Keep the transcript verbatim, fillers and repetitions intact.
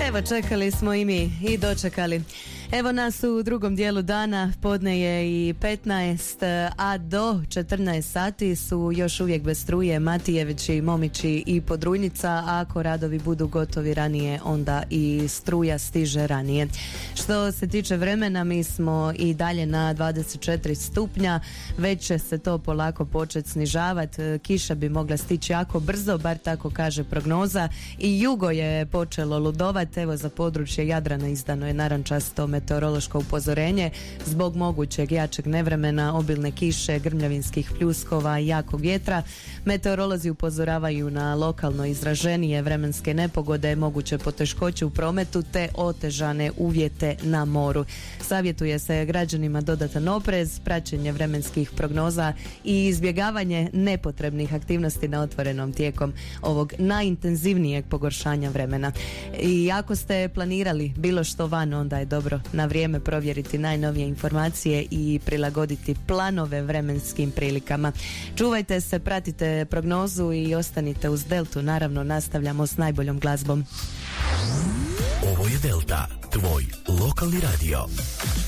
Evo, čekali smo i mi i dočekali. Evo nas u drugom dijelu dana, podne je i petnaest, a do četrnaest sati su još uvijek bez struje Matijevići, Momići i Podrujnica, a ako radovi budu gotovi ranije, onda i struja stiže ranije. Što se tiče vremena, mi smo i dalje na dvadeset četiri stupnja, već će se to polako početi snižavati, kiša bi mogla stići jako brzo, bar tako kaže prognoza, i jugo je počelo ludovat. Evo, za područje Jadrana izdano je narančasto meteorološko upozorenje zbog mogućeg jačeg nevremena, obilne kiše, grmljavinskih pljuskova i jakog vjetra. Meteorolozi upozoravaju na lokalno izraženije vremenske nepogode, moguće poteškoće u prometu te otežane uvjete na moru. Savjetuje se građanima dodatan oprez, praćenje vremenskih prognoza i izbjegavanje nepotrebnih aktivnosti na otvorenom tijekom ovog najintenzivnijeg pogoršanja vremena. I ako ste planirali bilo što van, onda je dobro na vrijeme provjeriti najnovije informacije i prilagoditi planove vremenskim prilikama. Čuvajte se, pratite prognozu i ostanite uz Deltu. Naravno, nastavljamo s najboljom glazbom. Ovo je Delta, tvoj lokalni radio.